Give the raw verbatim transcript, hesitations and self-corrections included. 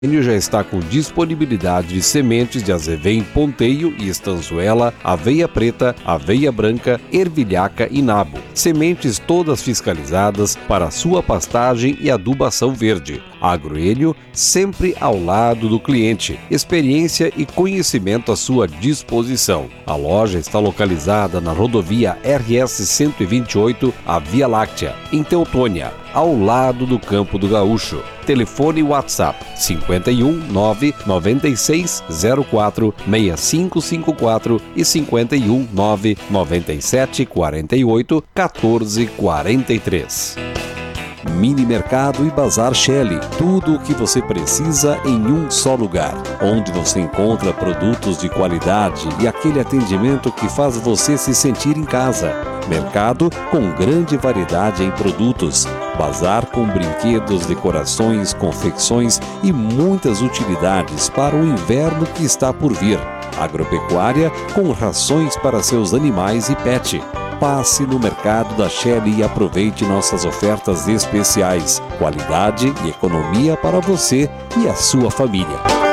Ele já está com disponibilidade de sementes de azevém, ponteio e estanzuela, aveia preta, aveia branca, ervilhaca e nabo. Sementes todas fiscalizadas para sua pastagem e adubação verde. Agroelho, sempre ao lado do cliente. Experiência e conhecimento à sua disposição. A loja está localizada na rodovia R S cento e vinte e oito, a Via Láctea, em Teutônia, ao lado do Campo do Gaúcho. Telefone WhatsApp cinquenta e um, nove, noventa e seis, zero quatro, seis cinco cinco quatro e cinquenta e um, nove, noventa e sete, quarenta e oito, quatorze, quarenta e três. Mini Mercado e Bazar Shelley, tudo o que você precisa em um só lugar, onde você encontra produtos de qualidade e aquele atendimento que faz você se sentir em casa. Mercado com grande variedade em produtos, bazar com brinquedos, decorações, confecções e muitas utilidades para o inverno que está por vir. Agropecuária com rações para seus animais e pet. Passe no Mercado da Shelley e aproveite nossas ofertas especiais. Qualidade e economia para você e a sua família.